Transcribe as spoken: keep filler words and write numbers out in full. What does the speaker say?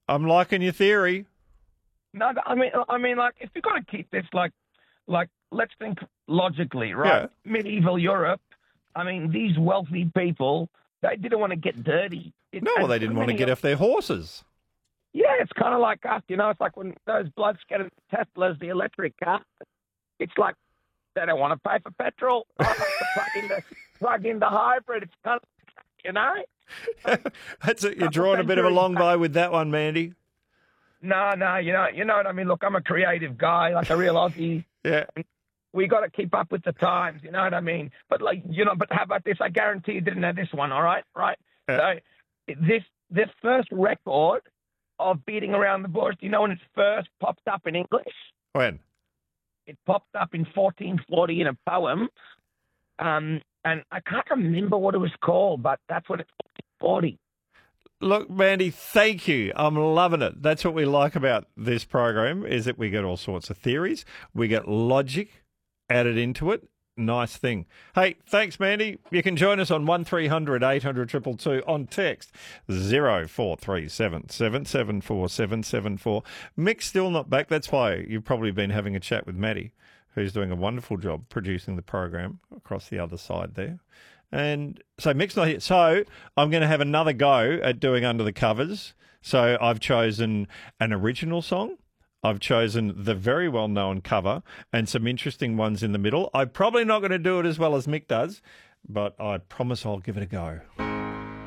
I'm liking your theory. No, I mean, I mean, like, if you've got to keep this, like, like, let's think logically, right? Yeah. Medieval Europe, I mean, these wealthy people, they didn't want to get dirty. It, No, well, and they so didn't want to many get of- off their horses. Yeah, it's kind of like us, you know. It's like when those blokes get a Teslas, the electric car. It's like they don't want to pay for petrol. I like to plug into plug into hybrid. It's kind of, you know. That's it. You're Couple drawing a bit of a centuries long back. bow with that one, Mandy. No, no, you know, you know what I mean. Look, I'm a creative guy, like a real Aussie. Yeah. We got to keep up with the times, you know what I mean? But like, you know, but how about this? I guarantee you didn't know this one, all right? Right? Yeah. So this this first record of beating around the bush, you know when it first popped up in English? When? It popped up in fourteen forty in a poem. Um, and I can't remember what it was called, but that's what it's forty. Look, Mandy, thank you. I'm loving it. That's what we like about this program is that we get all sorts of theories. We get logic added into it. Nice thing. Hey, thanks, Mandy. You can join us on one three hundred eight hundred two two two on text zero four three seven seven seven four seven seven four. Mick's still not back. That's why you've probably been having a chat with Maddie, who's doing a wonderful job producing the program across the other side there. And so Mick's not here. So I'm going to have another go at doing Under the Covers. So I've chosen an original song. I've chosen the very well-known cover and some interesting ones in the middle. I'm probably not going to do it as well as Mick does, but I promise I'll give it a go.